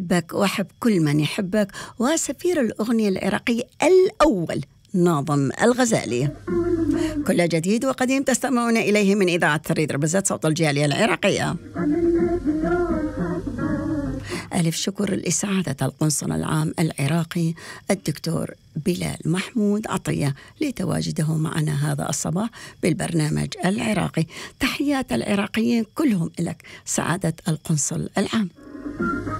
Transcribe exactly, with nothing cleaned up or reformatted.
أحبك وأحب كل من يحبك، وسفير الأغنية العراقية الأول ناظم الغزالي. كل جديد وقديم تستمعون إليه من إذاعة ثريد ربزات صوت الجالية العراقية. ألف شكر لسعادة القنصل العام العراقي الدكتور بلال محمود عطية لتواجده معنا هذا الصباح بالبرنامج العراقي. تحيات العراقيين كلهم لك سعادة القنصل العام.